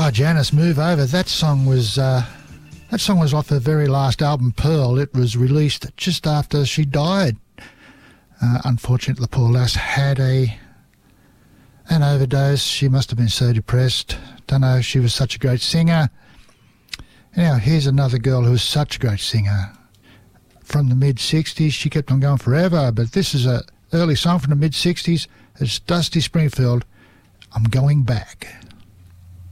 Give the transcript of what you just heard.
Oh, Janice, Move Over. That song was off her very last album, Pearl. It was released just after she died. Unfortunately, the poor lass had an overdose. She must have been so depressed. Don't know, she was such a great singer. Now, here's another girl who was such a great singer. From the mid-60s, she kept on going forever, but this is an early song from the mid-60s. It's Dusty Springfield, I'm Going Back.